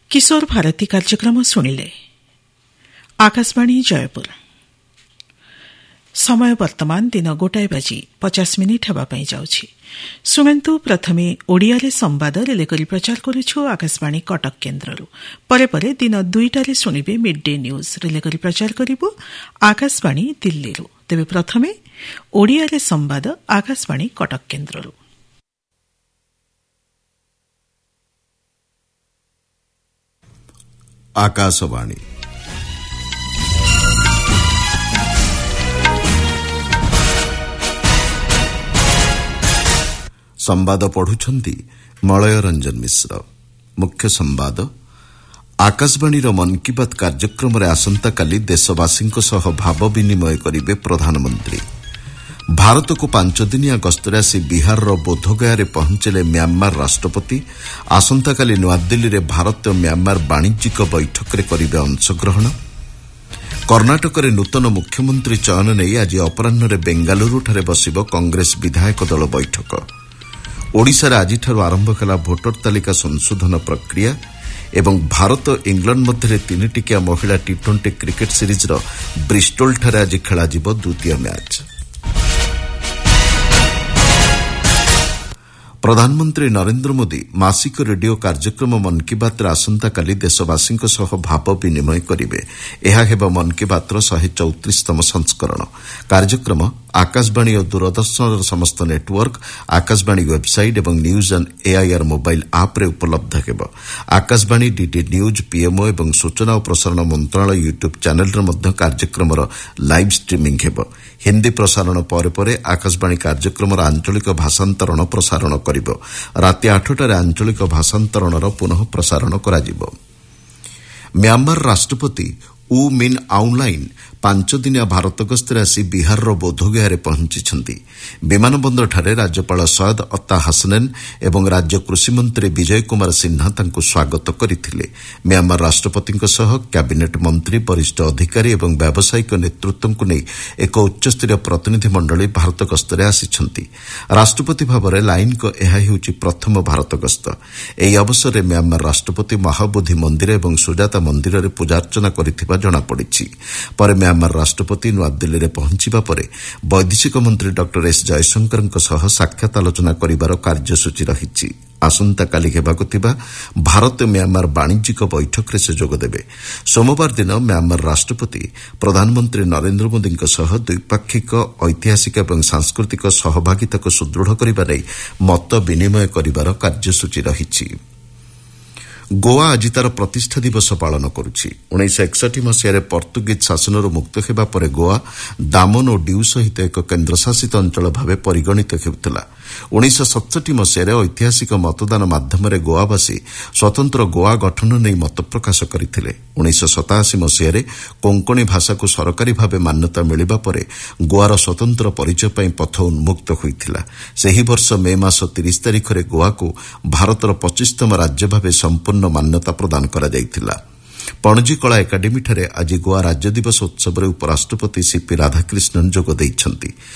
किशोर भारती कार्यक्रम शुणिले आकाशवाणी जयपुर समय वर्तमान दिन 1:50 हेबाई जाउछि। शुणन्तु प्रथमे ओडियाले संवाद रिले करी प्रचार करुछु आकाशवाणी कटक केन्द्ररु। परे परे दिन 2टारे शुणिबे मिड डे न्यूज रिले करी प्रचार करिबु आकाशवाणी दिल्लीरु। तेबे प्रथमे ओडियाले संवाद आकाशवाणी कटक केन्द्ररु। आकाशवाणी संवाद पढ़ुछंती मलय रंजन मिश्र। मुख्य संवाद आकाशवाणी मन की बात कार्यक्रम रे आसंता काली देशवासी भाव विनिमय करिवे प्रधानमंत्री। भारत को 5 दिनिया गस्तरे आसी बिहार बोधगया पहुंचले म्यांमार राष्ट्रपति। आसंता काली नुआदिल्ली रे भारत और म्यांमार वाणिज्यिक बैठक रे करिवे अंशग्रहण। कर्णाटक रे नूतन मुख्यमंत्री चयन नहीं आज अपराह्न बेंगालुरु ठारे बसिब कांग्रेस विधायक दल बैठक। ओडिशा आज आरंभ कला भोटर तालिका संशोधन प्रक्रिया एवं भारत और इंग्लैंड मध्य 3 टिकिया महिला टी20 क्रिकेट सीरीज ब्रिस्टोल ठारे आज खेल द्वितीय मैच। प्रधानमंत्री नरेंद्र मोदी मासिक रेडियो कार्यक्रम मन की बात आसंता काली देशवासी भाव विनिमय करिवे। यह हेबा मन की बात 134तम संस्करण। कार्यक्रम आकाशवाणी और दूरदर्शन समस्त नेटवर्क, आकाशवाणी वेबसाइट एवं न्यूज एंड एआईआर मोबाइल आप रे उपलब्ध हेबो। आकाशवाणी डीडी न्यूज पीएमओ एवं सूचना और प्रसारण मंत्रालय यूट्यूब चैनल रे मध्य कार्यक्रम लाइव स्ट्रीमिंग हेबो। हिंदी प्रसारण परे परे आकाशवाणी कार्यक्रम आंचलिक भाषांतरण प्रसारण करिबो। राति 8टारे आंचलिक भाषांतरण पुनः प्रसारण कराजिबो। म्यांमार राष्ट्रपति ऊ मिन आउनलाइन 5 दिनिया भारत गस्तरे आसी बिहार बोधगया पहुंची। विमानबंदर ठारे राज्यपाल सयद अत्ता हसनैन एवं राज्य कृषि मंत्री विजय कुमार सिन्हा तांको स्वागत करथिले। म्यांमार राष्ट्रपति कैबिनेट मंत्री, वरिष्ठ अधिकारी एवं व्यावसायिक नेतृत्व को नहीं एक उच्चस्तरीय प्रतिनिधि मंडली भारत गस्तरे आसिछंती। राष्ट्रपति भाव लाइन को यह हेउची प्रथम भारत गस्त। एही अवसर में म्यांमार राष्ट्रपति महाबोधि मंदिर एवं सुजाता मंदिर में पूजार्चना करथिबा जणा पड़िछि। पर म्यांमार राष्ट्रपति नुआदिल्ली पहुंचवा पर वैदेशिक मंत्री डॉक्टर एस जयशंकर साक्षात आलोचना करिवार कार्यसूची रही। आसंता काली हेबाकु थिबा भारत म्यांमार वाणिज्यिक बैठक रे से जोगदेबे। सोमवार दिन म्यांमार राष्ट्रपति प्रधानमंत्री नरेंद्र मोदी द्विपाक्षिक ऐतिहासिक एवं सांस्कृतिक सहभागिता को सुदृढ़ करिबा नै मत विनिमय करिवार कार्यसूची रही। गोवा आज तार प्रतिष्ठा दिवस पालन करुछि। 1961 मसीह पर्तुगीज शासन मुक्त हेबा परे गोवा दामन और डिउ सहित एक केन्द्रशासित अंचल भाव परिगणित हेउतला। 1967 मसीह ऐतिहासिक मतदान माध्यम गोवावासी स्वतंत्र गोवा गठन नहीं मत प्रकाश करथिले। 1987 मसीह कोंकणी भाषा को सरकारी भाव मान्यता मिलिबा परे गोवार स्वतंत्र परिचय पई पथ उन्मुक्त होइथिला। सेही वर्ष मे मास 30 तारिख रे गोवा को भारतर 25तम राज्य भाव संपूर्ण मान्यता प्रदान करा जायतिला। पणजी कला एकाडेमी ठारे आज गोवा राज्य दिवस उत्सव उपराष्ट्रपति सीपी राधाकृष्णन जोग दैछंती।